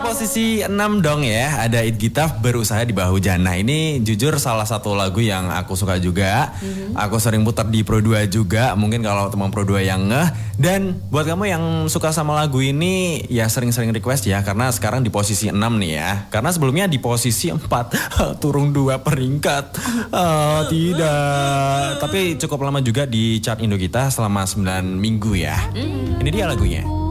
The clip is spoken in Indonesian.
posisi 6 dong ya, ada It Gitaf Berusaha di Bahu Jana. Ini jujur salah satu lagu yang aku suka juga. Aku sering putar di Pro 2 juga, mungkin kalau teman Pro 2 yang ngeh. Dan buat kamu yang suka sama lagu ini, ya sering-sering request ya, karena sekarang di posisi 6 nih ya. Karena sebelumnya di posisi 4, turun 2 peringkat. Tidak, tapi cukup lama juga di chart Indo kita selama 9 minggu ya. Ini dia lagunya.